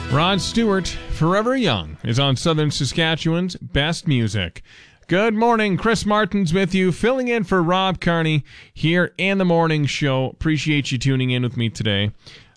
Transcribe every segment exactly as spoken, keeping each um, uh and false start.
Rod Stewart, Forever Young, is on Southern Saskatchewan's Best Music. Good morning, Chris Martin's with you, filling in for Rob Carney here in the morning show. Appreciate you tuning in with me today.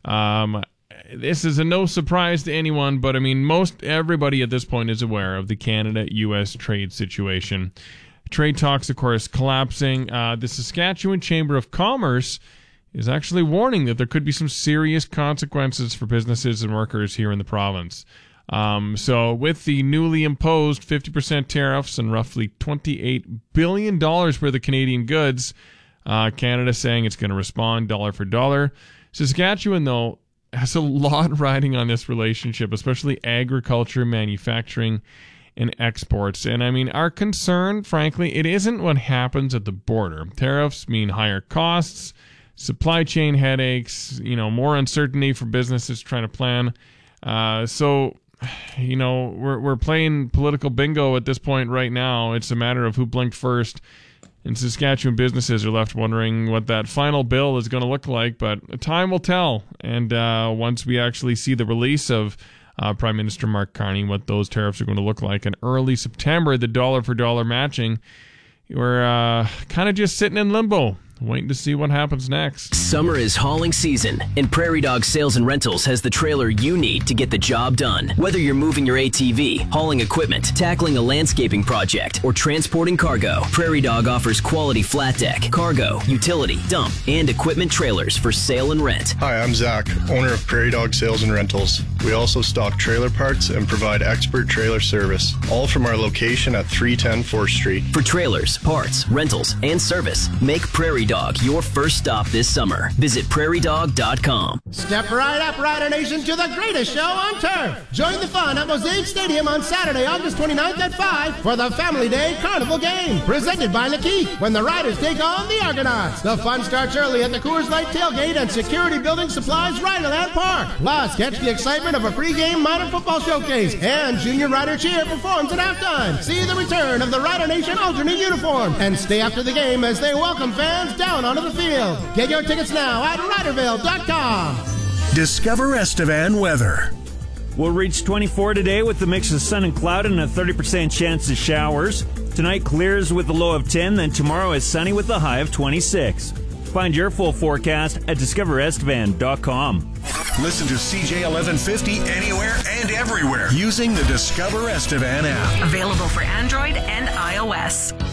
Um, this is a no surprise to anyone, but I mean, most everybody at this point is aware of the Canada-U S trade situation. Trade talks, of course, collapsing. Uh, the Saskatchewan Chamber of Commerce is actually warning that there could be some serious consequences for businesses and workers here in the province. Um, so with the newly imposed fifty percent tariffs and roughly twenty-eight billion dollars worth of Canadian goods, uh, Canada saying it's going to respond dollar for dollar. Saskatchewan, though, has a lot riding on this relationship, especially agriculture, manufacturing, and exports. And I mean, our concern, frankly, it isn't what happens at the border. Tariffs mean higher costs, supply chain headaches, you know, more uncertainty for businesses trying to plan. Uh, so, you know, we're we're playing political bingo at this point right now. It's a matter of who blinked first. And Saskatchewan businesses are left wondering what that final bill is going to look like. But time will tell. And uh, once we actually see the release of uh, Prime Minister Mark Carney, what those tariffs are going to look like in early September, the dollar-for-dollar matching, we're uh, kind of just sitting in limbo, waiting to see what happens next. Summer is hauling season, and Prairie Dog Sales and Rentals has the trailer you need to get the job done. Whether you're moving your A T V, hauling equipment, tackling a landscaping project, or transporting cargo, Prairie Dog offers quality flat deck, cargo, utility, dump, and equipment trailers for sale and rent. Hi, I'm Zach, owner of Prairie Dog Sales and Rentals. We also stock trailer parts and provide expert trailer service, all from our location at three ten fourth Street. For trailers, parts, rentals, and service, make Prairie Dog your first stop this summer. Visit prairie dog dot com. Step right up, Rider Nation, to the greatest show on turf. Join the fun at Mosaic Stadium on Saturday, August twenty-ninth at five for the Family Day Carnival Game, presented by Lakeith, when the Riders take on the Argonauts. The fun starts early at the Coors Light Tailgate and Security Building Supplies Riderland Park. Plus, catch the excitement of a pregame minor football showcase, and Junior Rider Cheer performs at halftime. See the return of the Rider Nation alternate uniform, and stay after the game as they welcome fans down onto the field. Get your tickets now at riderville dot com. Discover Estevan weather. We'll reach twenty-four today with a mix of sun and cloud and a thirty percent chance of showers. Tonight clears with a low of ten, then tomorrow is sunny with a high of twenty-six. Find your full forecast at discover estevan dot com. Listen to C J eleven fifty anywhere and everywhere using the Discover Estevan app. Available for Android and iOS.